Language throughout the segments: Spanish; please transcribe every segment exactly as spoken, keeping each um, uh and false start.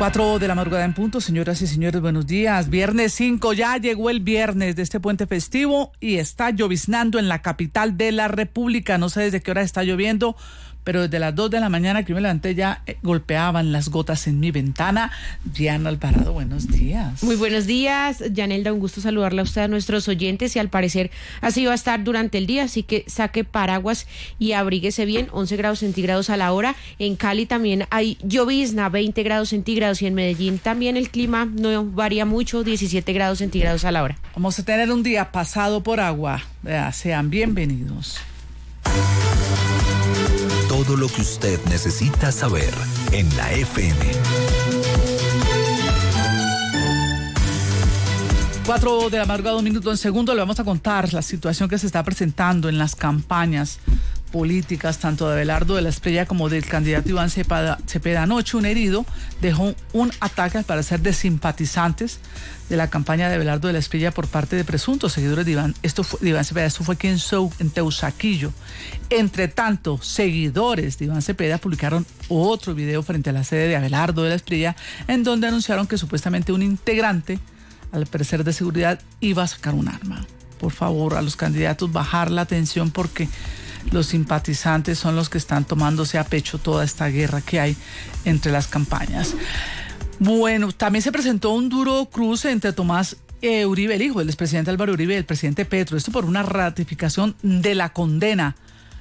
Cuatro de la madrugada en punto, señoras y señores, buenos días. Viernes cinco, ya llegó el viernes de este puente festivo y está lloviznando en la capital de la República. No sé desde qué hora está lloviendo, pero desde las dos de la mañana que yo me levanté ya eh, golpeaban las gotas en mi ventana. Diana Alvarado, buenos días. Muy buenos días, Yanelda, un gusto saludarla a usted, a nuestros oyentes, y al parecer así va a estar durante el día, así que saque paraguas y abríguese bien. Once grados centígrados a la hora. En Cali también hay llovizna, veinte grados centígrados, y en Medellín también el clima no varía mucho, diecisiete grados centígrados a la hora. Vamos a tener un día pasado por agua. Vea, sean bienvenidos. Todo lo que usted necesita saber en la F M. Cuatro de la madrugada, un minuto en segundo, le vamos a contar la situación que se está presentando en las campañas políticas, tanto de Abelardo de la Espriella como del candidato Iván Cepeda. Cepeda. Anoche un herido dejó un ataque al parecer de simpatizantes de la campaña de Abelardo de la Espriella por parte de presuntos seguidores de Iván, esto fue, de Iván Cepeda. Esto fue aquí en, Sou, en Teusaquillo. Entre tanto, seguidores de Iván Cepeda publicaron otro video frente a la sede de Abelardo de la Espriella, en donde anunciaron que supuestamente un integrante, al parecer de seguridad, iba a sacar un arma. Por favor, a los candidatos bajar la tensión, porque los simpatizantes son los que están tomándose a pecho toda esta guerra que hay entre las campañas. Bueno, también se presentó un duro cruce entre Tomás eh, Uribe, el hijo del expresidente Álvaro Uribe, y el presidente Petro. Esto por una ratificación de la condena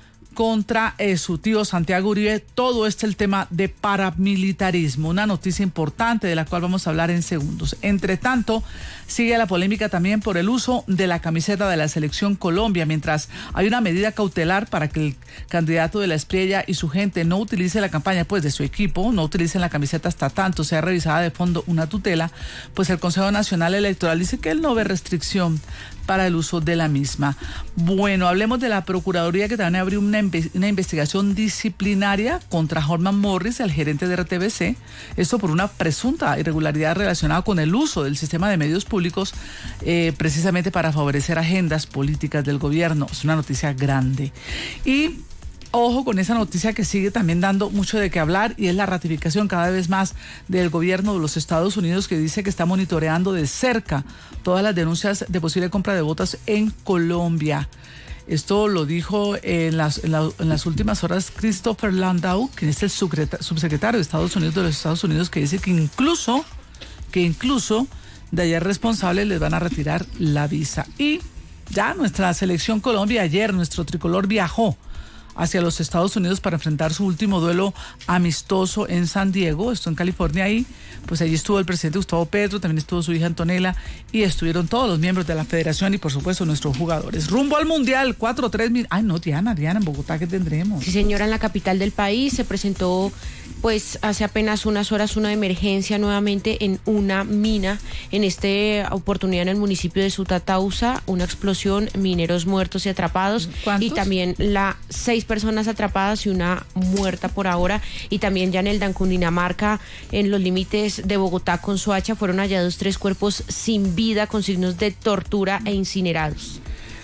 contra eh, su tío Santiago Uribe. Todo este el tema de paramilitarismo, una noticia importante de la cual vamos a hablar en segundos. Entre tanto, sigue la polémica también por el uso de la camiseta de la Selección Colombia, mientras hay una medida cautelar para que el candidato de la Espriella y su gente no utilice la campaña, pues de su equipo, no utilicen la camiseta hasta tanto sea revisada de fondo una tutela. Pues el Consejo Nacional Electoral dice que él no ve restricción para el uso de la misma. Bueno, hablemos de la Procuraduría, que también abrió una, una investigación disciplinaria contra Holman Morris, el gerente de R T V C, esto por una presunta irregularidad relacionada con el uso del sistema de medios públicos, eh, precisamente para favorecer agendas políticas del gobierno. Es una noticia grande. Y ojo con esa noticia que sigue también dando mucho de qué hablar, y es la ratificación cada vez más del gobierno de los Estados Unidos, que dice que está monitoreando de cerca todas las denuncias de posible compra de votos en Colombia. Esto lo dijo en las, en la, en las últimas horas Christopher Landau, que es el subsecretario de Estados Unidos de los Estados Unidos, que dice que incluso, que incluso de ayer responsables les van a retirar la visa. Y ya nuestra selección Colombia, ayer nuestro tricolor viajó hacia los Estados Unidos para enfrentar su último duelo amistoso en San Diego, esto en California. Ahí, pues allí estuvo el presidente Gustavo Petro, también estuvo su hija Antonella, y estuvieron todos los miembros de la federación y por supuesto nuestros jugadores. Rumbo al Mundial, cuatro tres mil. Ay no, Diana, Diana, en Bogotá, ¿qué tendremos? Sí, señora, en la capital del país se presentó pues hace apenas unas horas una emergencia nuevamente en una mina, en esta oportunidad en el municipio de Sutatausa, una explosión, mineros muertos y atrapados. ¿Cuántos? Y también la seis personas atrapadas y una muerta por ahora. Y también ya en el Dan, Cundinamarca, en los límites de Bogotá con Soacha, fueron hallados tres cuerpos sin vida con signos de tortura e incinerados.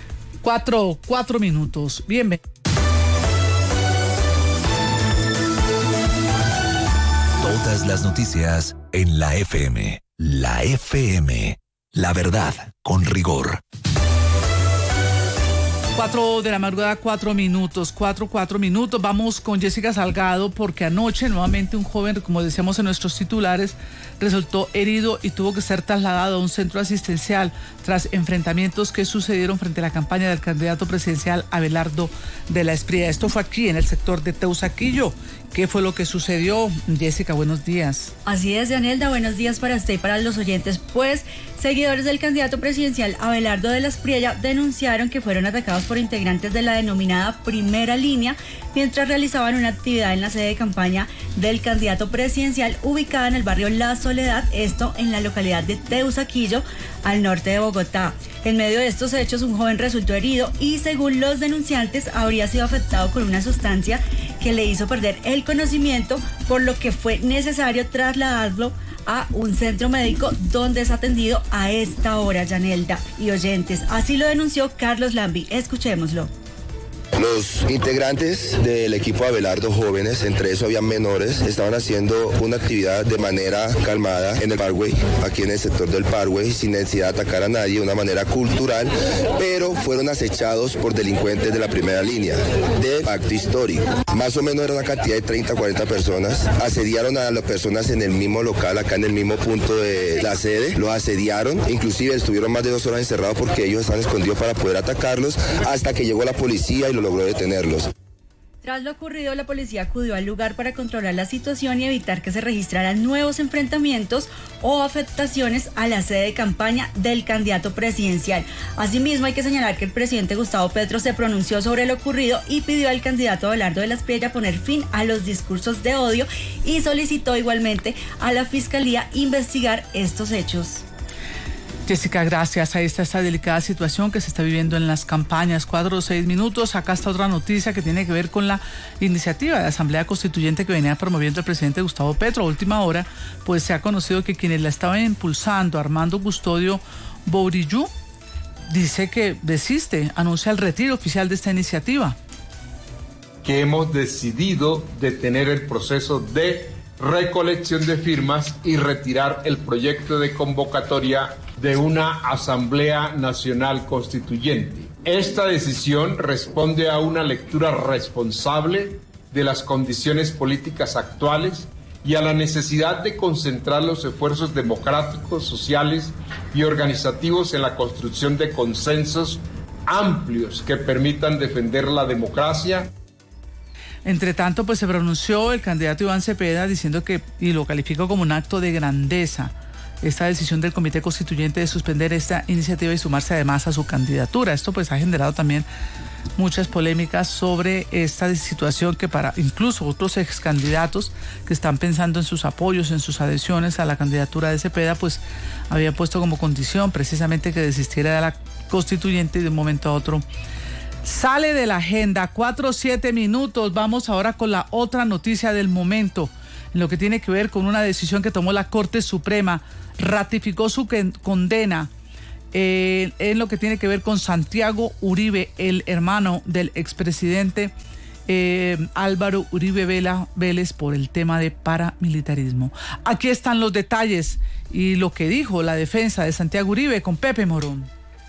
Cuatro, cuatro minutos. Bienvenido. Todas las noticias en la F M. La F M. La verdad con rigor. Cuatro de la madrugada, cuatro minutos, cuatro, cuatro minutos. Vamos con Jessica Salgado, porque anoche nuevamente un joven, como decíamos en nuestros titulares, resultó herido y tuvo que ser trasladado a un centro asistencial tras enfrentamientos que sucedieron frente a la campaña del candidato presidencial Abelardo de la Espriella. Esto fue aquí en el sector de Teusaquillo. ¿Qué fue lo que sucedió? Jessica, buenos días. Así es, Yanelda, buenos días para usted y para los oyentes. Pues, seguidores del candidato presidencial Abelardo de la Espriella denunciaron que fueron atacados por integrantes de la denominada Primera Línea mientras realizaban una actividad en la sede de campaña del candidato presidencial ubicada en el barrio La Soledad, esto en la localidad de Teusaquillo, al norte de Bogotá. En medio de estos hechos, un joven resultó herido y, según los denunciantes, habría sido afectado con una sustancia que le hizo perder el conocimiento, por lo que fue necesario trasladarlo a un centro médico donde es atendido a esta hora, Yanelda y oyentes. Así lo denunció Carlos Lambi. Escuchémoslo. Los integrantes del equipo Abelardo jóvenes, entre eso habían menores, estaban haciendo una actividad de manera calmada en el Parkway, aquí en el sector del Parkway, sin necesidad de atacar a nadie, de una manera cultural, pero fueron acechados por delincuentes de la primera línea, de pacto histórico. Más o menos era una cantidad de treinta, cuarenta personas, asediaron a las personas en el mismo local, acá en el mismo punto de la sede, los asediaron, inclusive estuvieron más de dos horas encerrados porque ellos estaban escondidos para poder atacarlos, hasta que llegó la policía y lo logró detenerlos. Tras lo ocurrido, la policía acudió al lugar para controlar la situación y evitar que se registraran nuevos enfrentamientos o afectaciones a la sede de campaña del candidato presidencial. Asimismo, hay que señalar que el presidente Gustavo Petro se pronunció sobre lo ocurrido y pidió al candidato Abelardo de la Espriella poner fin a los discursos de odio y solicitó igualmente a la Fiscalía investigar estos hechos. Jessica, gracias. Ahí está esta delicada situación que se está viviendo en las campañas. Cuatro o seis minutos. Acá está otra noticia que tiene que ver con la iniciativa de Asamblea Constituyente que venía promoviendo el presidente Gustavo Petro. A última hora, pues se ha conocido que quienes la estaban impulsando, Armando Custodio Bourillú, dice que desiste, anuncia el retiro oficial de esta iniciativa. Que hemos decidido detener el proceso de recolección de firmas y retirar el proyecto de convocatoria de una Asamblea Nacional Constituyente. Esta decisión responde a una lectura responsable de las condiciones políticas actuales y a la necesidad de concentrar los esfuerzos democráticos, sociales y organizativos en la construcción de consensos amplios que permitan defender la democracia. Entre tanto, pues se pronunció el candidato Iván Cepeda diciendo que, y lo calificó como un acto de grandeza, esta decisión del Comité Constituyente de suspender esta iniciativa y sumarse además a su candidatura. Esto pues ha generado también muchas polémicas sobre esta situación que para incluso otros ex candidatos que están pensando en sus apoyos, en sus adhesiones a la candidatura de Cepeda, pues había puesto como condición precisamente que desistiera de la constituyente y de un momento a otro sale de la agenda. Cuatro o siete minutos. Vamos ahora con la otra noticia del momento, en lo que tiene que ver con una decisión que tomó la Corte Suprema. Ratificó su condena eh, en lo que tiene que ver con Santiago Uribe, el hermano del expresidente eh, Álvaro Uribe Vela, Vélez, por el tema de paramilitarismo. Aquí están los detalles y lo que dijo la defensa de Santiago Uribe con Pepe Morón.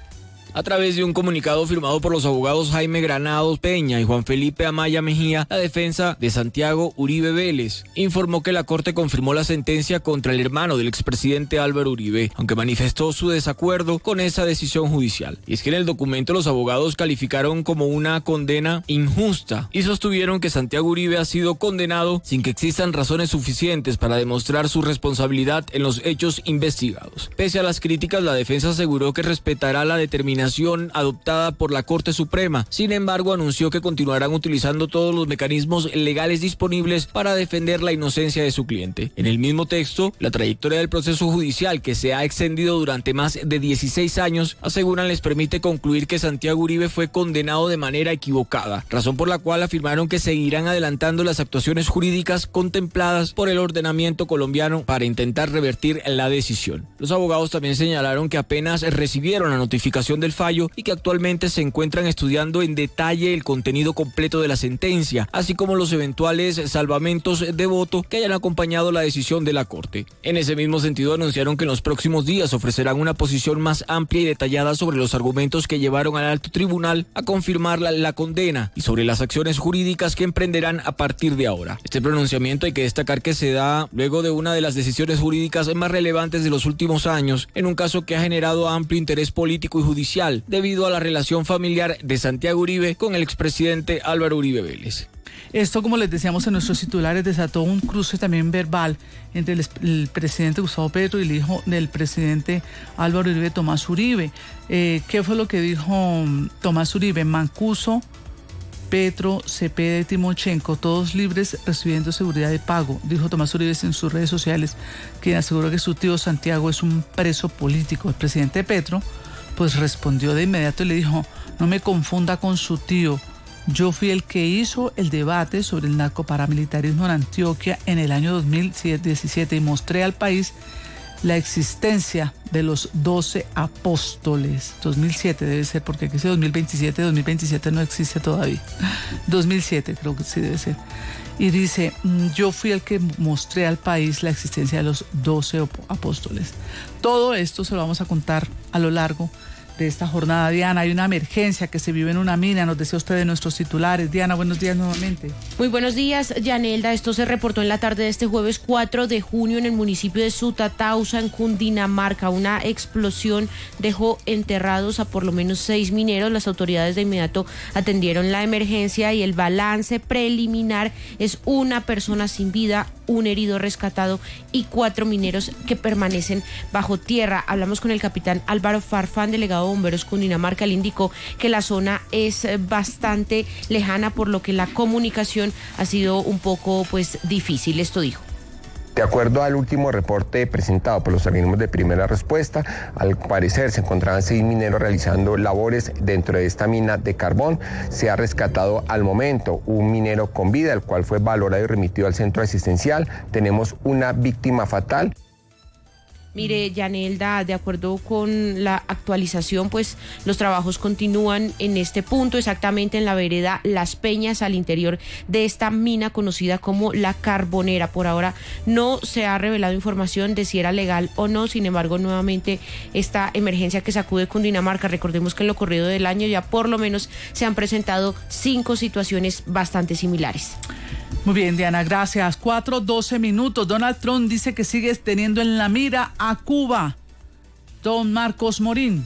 A través de un comunicado firmado por los abogados Jaime Granados Peña y Juan Felipe Amaya Mejía, la defensa de Santiago Uribe Vélez informó que la Corte confirmó la sentencia contra el hermano del expresidente Álvaro Uribe, aunque manifestó su desacuerdo con esa decisión judicial. Y es que en el documento los abogados calificaron como una condena injusta y sostuvieron que Santiago Uribe ha sido condenado sin que existan razones suficientes para demostrar su responsabilidad en los hechos investigados. Pese a las críticas, la defensa aseguró que respetará la determinación adoptada por la Corte Suprema. Sin embargo, anunció que continuarán utilizando todos los mecanismos legales disponibles para defender la inocencia de su cliente. En el mismo texto, la trayectoria del proceso judicial, que se ha extendido durante más de dieciséis años, aseguran les permite concluir que Santiago Uribe fue condenado de manera equivocada, razón por la cual afirmaron que seguirán adelantando las actuaciones jurídicas contempladas por el ordenamiento colombiano para intentar revertir la decisión. Los abogados también señalaron que apenas recibieron la notificación del fallo y que actualmente se encuentran estudiando en detalle el contenido completo de la sentencia, así como los eventuales salvamentos de voto que hayan acompañado la decisión de la Corte. En ese mismo sentido, anunciaron que en los próximos días ofrecerán una posición más amplia y detallada sobre los argumentos que llevaron al alto tribunal a confirmar la, la condena y sobre las acciones jurídicas que emprenderán a partir de ahora. Este pronunciamiento hay que destacar que se da luego de una de las decisiones jurídicas más relevantes de los últimos años, en un caso que ha generado amplio interés político y judicial debido a la relación familiar de Santiago Uribe con el expresidente Álvaro Uribe Vélez. Esto, como les decíamos en nuestros titulares, desató un cruce también verbal entre el, el presidente Gustavo Petro y el hijo del presidente Álvaro Uribe, Tomás Uribe. Eh, ¿Qué fue lo que dijo Tomás Uribe? Mancuso, Petro, Cepeda y Timochenko, todos libres recibiendo seguridad de pago, dijo Tomás Uribe en sus redes sociales, quien aseguró que su tío Santiago es un preso político. El presidente Petro pues respondió de inmediato y le dijo: no me confunda con su tío, yo fui el que hizo el debate sobre el narcoparamilitarismo en Antioquia en el año dos mil diecisiete y mostré al país la existencia de los doce apóstoles. dos mil siete debe ser, porque aquí dice dos mil veintisiete, dos mil veintisiete no existe todavía. dos mil siete creo que sí debe ser. Y dice, yo fui el que mostré al país la existencia de los doce apóstoles. Todo esto se lo vamos a contar a lo largo de esta jornada. Diana, hay una emergencia que se vive en una mina, nos decía usted de nuestros titulares. Diana, buenos días nuevamente. Muy buenos días, Yanelda. Esto se reportó en la tarde de este jueves cuatro de junio en el municipio de Sutatausa, en Cundinamarca. Una explosión dejó enterrados a por lo menos seis mineros. Las autoridades de inmediato atendieron la emergencia y el balance preliminar es una persona sin vida, un herido rescatado y cuatro mineros que permanecen bajo tierra. Hablamos con el capitán Álvaro Farfán, delegado de Bomberos Cundinamarca. Le indicó que la zona es bastante lejana, por lo que la comunicación ha sido un poco pues difícil. Esto dijo. De acuerdo al último reporte presentado por los organismos de primera respuesta, al parecer se encontraban seis mineros realizando labores dentro de esta mina de carbón. Se ha rescatado al momento un minero con vida, el cual fue valorado y remitido al centro asistencial. Tenemos una víctima fatal. Mire, Yanelda, de acuerdo con la actualización, pues los trabajos continúan en este punto, exactamente en la vereda Las Peñas, al interior de esta mina conocida como La Carbonera. Por ahora no se ha revelado información de si era legal o no. Sin embargo, nuevamente esta emergencia que sacude Cundinamarca. Recordemos que en lo corrido del año ya por lo menos se han presentado cinco situaciones bastante similares. Muy bien, Diana, gracias. cuatro doce minutos. Donald Trump dice que sigue teniendo en la mira a Cuba. Don Marcos Morín.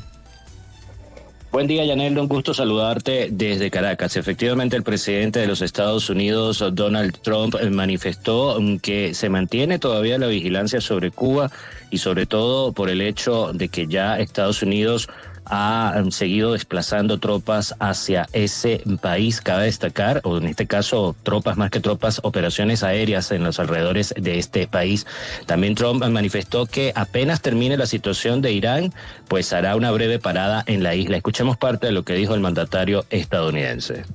Buen día, Yanelda, un gusto saludarte desde Caracas. Efectivamente, el presidente de los Estados Unidos, Donald Trump, manifestó que se mantiene todavía la vigilancia sobre Cuba y sobre todo por el hecho de que ya Estados Unidos ha seguido desplazando tropas hacia ese país. Cabe destacar, o en este caso tropas más que tropas, operaciones aéreas en los alrededores de este país. También Trump manifestó que apenas termine la situación de Irán, pues hará una breve parada en la isla. Escuchemos parte de lo que dijo el mandatario estadounidense.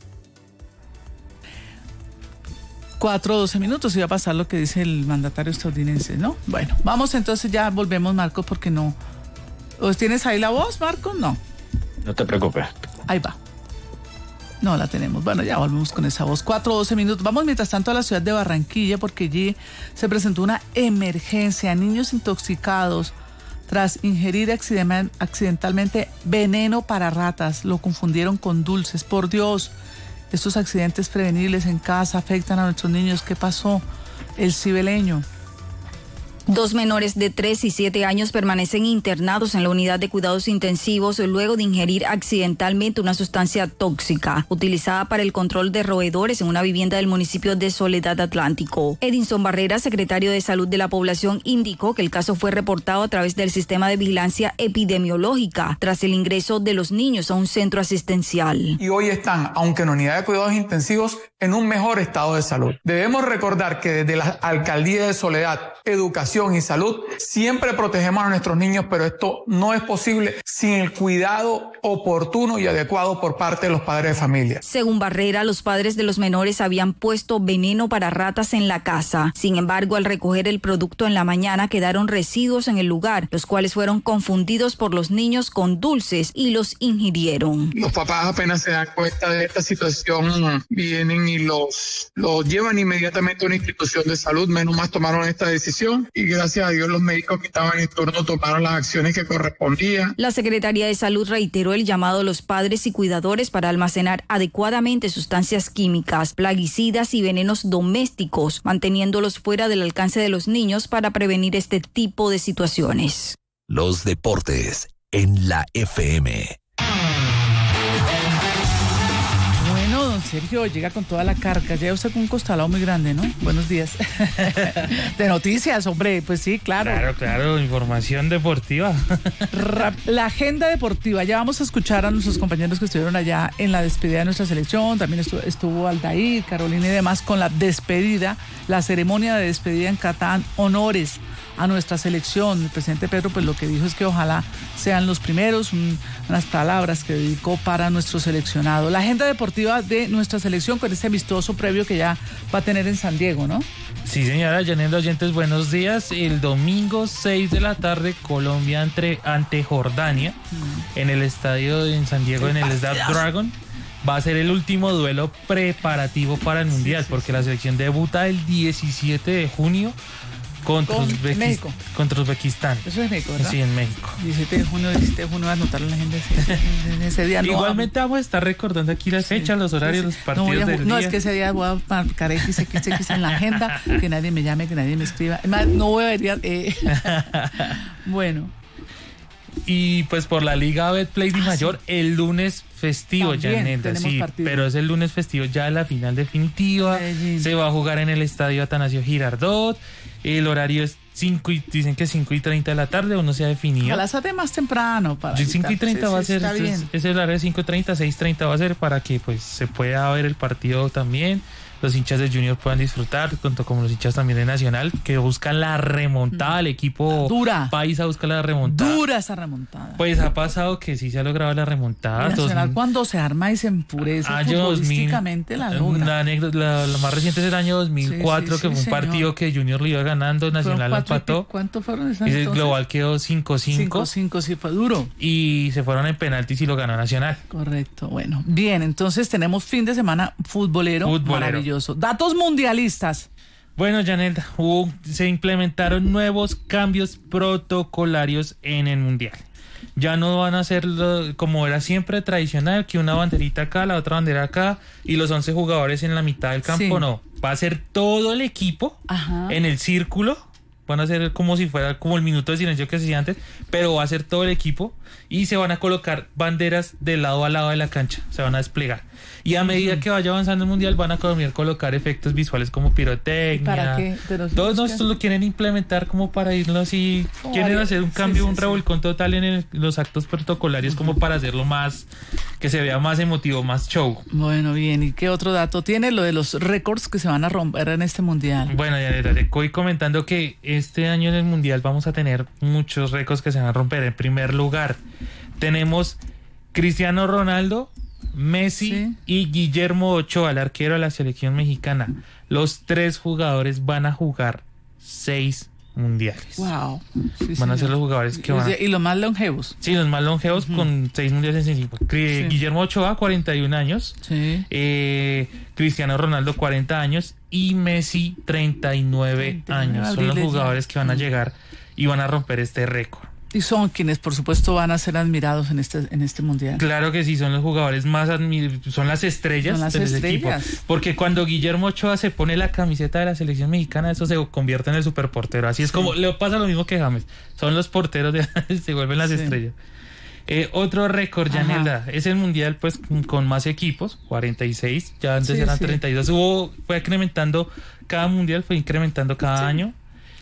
Cuatro, doce minutos y va a pasar lo que dice el mandatario estadounidense, ¿no? Bueno, vamos entonces, ya volvemos, Marco, porque no... ¿O tienes ahí la voz, Marco? No. No te preocupes. Ahí va. No la tenemos. Bueno, ya volvemos con esa voz. Cuatro, doce minutos. Vamos mientras tanto a la ciudad de Barranquilla, porque allí se presentó una emergencia. Niños intoxicados tras ingerir accidentalmente veneno para ratas. Lo confundieron con dulces. Por Dios, estos accidentes prevenibles en casa afectan a nuestros niños. ¿Qué pasó? El Cibeleño. Dos menores de tres y siete años permanecen internados en la unidad de cuidados intensivos luego de ingerir accidentalmente una sustancia tóxica utilizada para el control de roedores en una vivienda del municipio de Soledad Atlántico. Edinson Barrera, secretario de Salud de la Población, indicó que el caso fue reportado a través del sistema de vigilancia epidemiológica tras el ingreso de los niños a un centro asistencial. Y hoy están, aunque en unidad de cuidados intensivos, en un mejor estado de salud. Debemos recordar que desde la Alcaldía de Soledad, Educación y Salud, siempre protegemos a nuestros niños, pero esto no es posible sin el cuidado oportuno y adecuado por parte de los padres de familia. Según Barrera, los padres de los menores habían puesto veneno para ratas en la casa. Sin embargo, al recoger el producto en la mañana quedaron residuos en el lugar, los cuales fueron confundidos por los niños con dulces y los ingirieron. Los papás apenas se dan cuenta de esta situación, vienen y los, los llevan inmediatamente a una institución de salud. Menos más tomaron esta decisión y gracias a Dios los médicos que estaban en turno tomaron las acciones que correspondían. La Secretaría de Salud reiteró el llamado a los padres y cuidadores para almacenar adecuadamente sustancias químicas, plaguicidas y venenos domésticos, manteniéndolos fuera del alcance de los niños para prevenir este tipo de situaciones. Los deportes en la F M. Sergio llega con toda la carga, ya usted con un costalado muy grande, ¿no? Buenos días. De noticias, hombre, pues sí, claro. Claro, claro, información deportiva. La agenda deportiva, ya vamos a escuchar a nuestros compañeros que estuvieron allá en la despedida de nuestra selección, también estuvo, estuvo Aldair, Carolina y demás con la despedida, la ceremonia de despedida en Catán, honores a nuestra selección. El presidente Petro pues lo que dijo es que ojalá sean los primeros, un, unas palabras que dedicó para nuestro seleccionado. La agenda deportiva de nuestra selección con este amistoso previo que ya va a tener en San Diego, ¿no? Sí, señora, Yanel oyentes, buenos días. El domingo seis de la tarde, Colombia entre, ante Jordania mm. en el estadio en San Diego, en el Snapdragon. Va a ser el último duelo preparativo para el Mundial, sí, sí, porque sí. la selección debuta el diecisiete de junio contra, Con, Uzbekist- contra Uzbekistán. Eso es México, ¿verdad? Sí, en México. diecisiete de junio, diecisiete de junio va a anotar la gente en ese día. No, igualmente vamos a estar recordando aquí las sí, fechas, los horarios, sí, los partidos no, a, del no, día. es que ese día voy a marcar X, X, X en la agenda, que nadie me llame, que nadie me escriba. Además, no voy a ver... Eh. Bueno... Y pues por la Liga Betplay Di Mayor, ah, sí. el lunes festivo, Yanelda, sí, partido. Pero es el lunes festivo ya la final definitiva. Medellín. Se va a jugar en el estadio Atanasio Girardot. El horario es cinco y dicen que cinco y treinta de la tarde, o no se ha definido. Ojalá sea más temprano. Para cinco y treinta sí, va sí, a ser, es, es el horario de cinco y treinta, seis y treinta va a ser para que pues se pueda ver el partido también. Los hinchas de Junior puedan disfrutar, tanto como los hinchas también de Nacional, que buscan la remontada, el equipo dura. Paisa busca la remontada. Dura esa remontada. Pues ha pasado que sí se ha logrado la remontada. Nacional dos, cuando se arma y se empurece futbolísticamente la logra. La, anécdota, la, la más reciente es el año dos mil cuatro, sí, sí, que sí, fue un señor. partido que Junior le iba ganando, Nacional empató. ¿Cuánto fueron esas? Y el global quedó cinco cinco. cinco cinco, sí fue duro. Y se fueron en penaltis y lo ganó Nacional. Correcto, bueno. Bien, entonces tenemos fin de semana futbolero, futbolero. maravilloso. Datos mundialistas. Bueno, Yanelda, hubo, se implementaron nuevos cambios protocolarios en el Mundial. Ya no van a ser lo, como era siempre tradicional, que una banderita acá, la otra bandera acá y los once jugadores en la mitad del campo, sí. no. Va a ser todo el equipo Ajá. en el círculo. Van a ser como si fuera como el minuto de silencio que se hacía antes, pero va a ser todo el equipo y se van a colocar banderas de lado a lado de la cancha, se van a desplegar. Y a medida uh-huh. que vaya avanzando el Mundial van a colocar efectos visuales como pirotecnia. ¿Para qué? Todos nosotros lo quieren implementar como para irlo así, oh, quieren vale. hacer un cambio, sí, sí, un revolcón sí. total en el, los actos protocolarios uh-huh. como para hacerlo más, que se vea más emotivo, más show. Bueno, bien, ¿y qué otro dato tiene? Lo de los récords que se van a romper en este Mundial. Bueno, ya le voy comentando que este año en el Mundial vamos a tener muchos récords que se van a romper. En primer lugar, tenemos Cristiano Ronaldo, Messi sí. y Guillermo Ochoa, el arquero de la selección mexicana. Los tres jugadores van a jugar seis mundiales. Wow. Sí, van señor. a ser los jugadores que van a... Y los más longevos. Sí, los más longevos uh-huh. con seis mundiales en encima. Sí. Guillermo Ochoa, cuarenta y un años. Sí. Eh, Cristiano Ronaldo, cuarenta años. Y Messi, treinta y nueve años. Son los jugadores que van a llegar y van a romper este récord. Y son quienes, por supuesto, van a ser admirados en este en este mundial. Claro que sí, son los jugadores más admirados, son las estrellas son las de estrellas. Ese equipo. Porque cuando Guillermo Ochoa se pone la camiseta de la selección mexicana, eso se convierte en el superportero. Así es sí. como le pasa lo mismo que James. Son los porteros de se vuelven las sí. estrellas. Eh, otro récord, Yanelda, es el mundial pues con más equipos, cuarenta y seis, ya antes sí, eran sí. treinta y dos. Hubo, fue incrementando, cada mundial fue incrementando cada sí. año.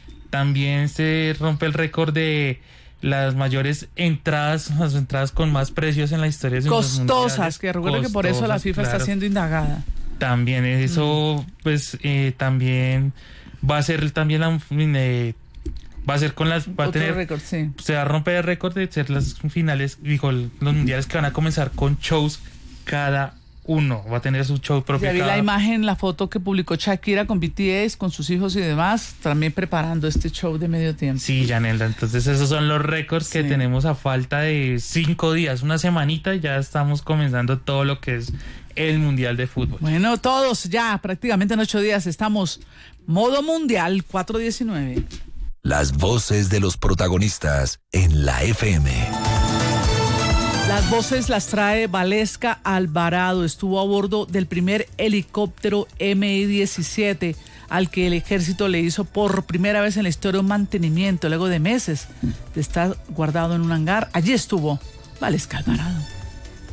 También se rompe el récord de las mayores entradas, las entradas con más precios en la historia de los mundiales. Costosas, que recuerdo que por eso la FIFA claro. está siendo indagada. También eso, mm. pues, eh, también va a ser también la, eh, va a ser con las, va a tener, récord, sí. se va a romper el récord de ser las finales, dijo, los mundiales que van a comenzar con shows cada uno, va a tener su show propio. Ya vi cada... la imagen, la foto que publicó Shakira con B T S, con sus hijos y demás, también preparando este show de medio tiempo. Sí, Yanelda, entonces esos son los récords sí. que tenemos a falta de cinco días, una semanita, y ya estamos comenzando todo lo que es el Mundial de Fútbol. Bueno, todos ya prácticamente en ocho días estamos modo mundial cuatro diecinueve. Las voces de los protagonistas en la F M. Las voces las trae Valesca Alvarado. Estuvo a bordo del primer helicóptero M I diecisiete al que el ejército le hizo por primera vez en la historia un mantenimiento luego de meses de estar guardado en un hangar. Allí estuvo Valesca Alvarado.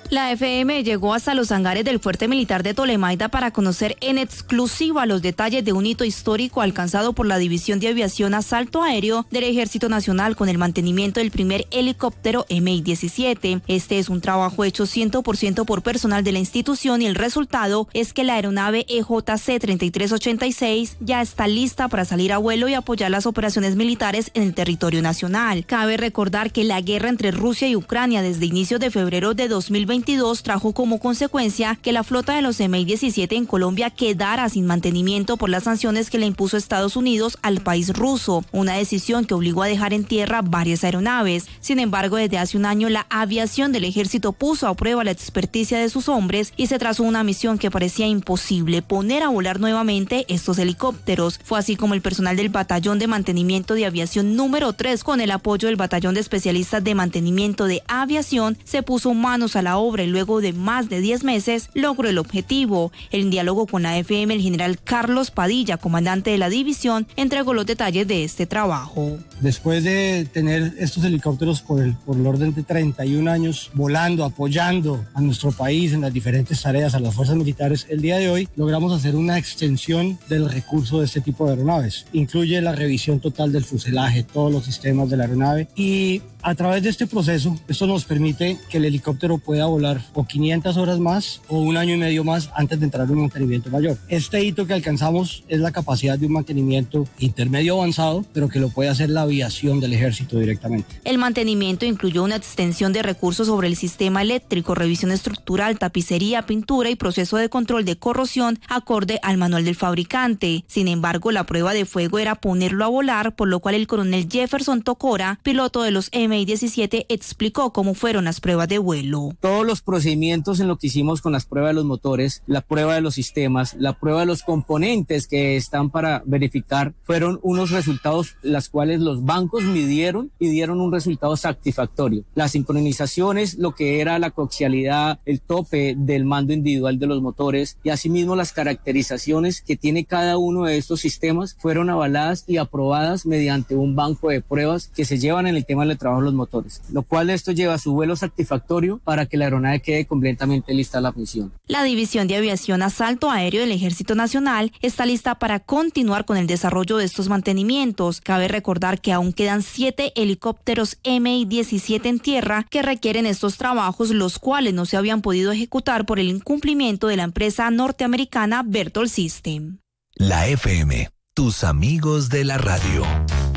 La F M llegó hasta los hangares del Fuerte Militar de Tolemaida para conocer en exclusiva los detalles de un hito histórico alcanzado por la División de Aviación Asalto Aéreo del Ejército Nacional con el mantenimiento del primer helicóptero M I diecisiete. Este es un trabajo hecho cien por ciento por personal de la institución y el resultado es que la aeronave E J C treinta y tres ochenta y seis ya está lista para salir a vuelo y apoyar las operaciones militares en el territorio nacional. Cabe recordar que la guerra entre Rusia y Ucrania desde inicios de febrero de dos mil veintidós trajo como consecuencia que la flota de los M I diecisiete en Colombia quedara sin mantenimiento por las sanciones que le impuso Estados Unidos al país ruso, una decisión que obligó a dejar en tierra varias aeronaves. Sin embargo, desde hace un año la aviación del ejército puso a prueba la experticia de sus hombres y se trazó una misión que parecía imposible, poner a volar nuevamente estos helicópteros. Fue así como el personal del Batallón de Mantenimiento de Aviación número tres, con el apoyo del Batallón de Especialistas de Mantenimiento de Aviación, se puso manos a la obra y luego de más de diez meses logró el objetivo. En diálogo con la F M, el general Carlos Padilla, comandante de la división, entregó los detalles de este trabajo. Después de tener estos helicópteros por el, por el orden de treinta y un años volando, apoyando a nuestro país en las diferentes tareas, a las fuerzas militares, el día de hoy logramos hacer una extensión del recurso de este tipo de aeronaves. Incluye la revisión total del fuselaje, todos los sistemas de la aeronave, y a través de este proceso, esto nos permite que el helicóptero pueda volar o quinientas horas más o un año y medio más antes de entrar en un mantenimiento mayor. Este hito que alcanzamos es la capacidad de un mantenimiento intermedio avanzado, pero que lo puede hacer la aviación del ejército directamente. El mantenimiento incluyó una extensión de recursos sobre el sistema eléctrico, revisión estructural, tapicería, pintura y proceso de control de corrosión acorde al manual del fabricante. Sin embargo, la prueba de fuego era ponerlo a volar, por lo cual el coronel Jefferson Tocora, piloto de los M I diecisiete, explicó cómo fueron las pruebas de vuelo. Todos los procedimientos en lo que hicimos con las pruebas de los motores, la prueba de los sistemas, la prueba de los componentes que están para verificar, fueron unos resultados las cuales los bancos midieron y dieron un resultado satisfactorio. Las sincronizaciones, lo que era la coaxialidad, el tope del mando individual de los motores y asimismo las caracterizaciones que tiene cada uno de estos sistemas fueron avaladas y aprobadas mediante un banco de pruebas que se llevan en el tema del trabajo de los motores, lo cual esto lleva a su vuelo satisfactorio para que la aeronave quede completamente lista a la misión. La División de Aviación Asalto Aéreo del Ejército Nacional está lista para continuar con el desarrollo de estos mantenimientos. Cabe recordar que aún quedan siete helicópteros M I diecisiete en tierra que requieren estos trabajos, los cuales no se habían podido ejecutar por el incumplimiento de la empresa norteamericana Berthold System. La F M, tus amigos de la radio.